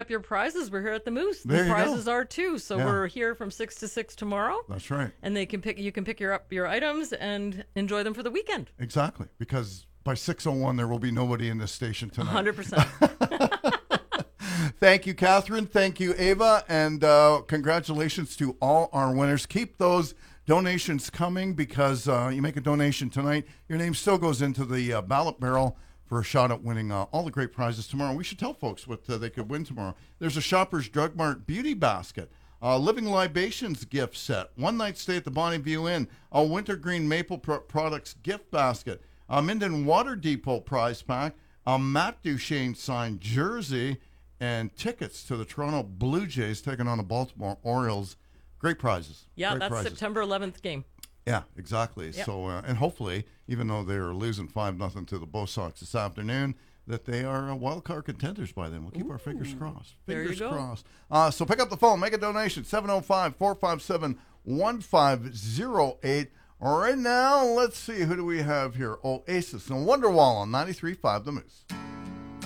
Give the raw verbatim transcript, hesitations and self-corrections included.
up your prizes, we're here at the Moose. There The you prizes go. are too. So Yeah. we're here from six to six tomorrow. That's right. And they can pick. You can pick your up your items and enjoy them for the weekend. Exactly. Because by six oh one, there will be nobody in this station tonight. one hundred percent. Thank you, Catherine. Thank you, Ava. And uh, congratulations to all our winners. Keep those donations coming because uh, you make a donation tonight, your name still goes into the uh, ballot barrel for a shot at winning uh, all the great prizes tomorrow. We should tell folks what uh, they could win tomorrow. There's a Shoppers Drug Mart beauty basket, a Living Libations gift set, one night stay at the Bonnie View Inn, a Wintergreen Maple Pro- Products gift basket, a Minden Water Depot prize pack, a Matt Duchene signed jersey, and tickets to the Toronto Blue Jays taking on the Baltimore Orioles. Great prizes. Yeah, Great that's prizes. September eleventh game. Yeah, exactly. Yep. So, uh, and hopefully, even though they're losing five nothing to the Bo Sox this afternoon, that they are uh, wild card contenders by then. We'll keep Ooh. our fingers crossed. There Fingers you go. crossed. Uh, so pick up the phone, make a donation, seven oh five, four five seven, one five oh eight. Right now, let's see, who do we have here? Oasis and Wonderwall on ninety-three point five The Moose.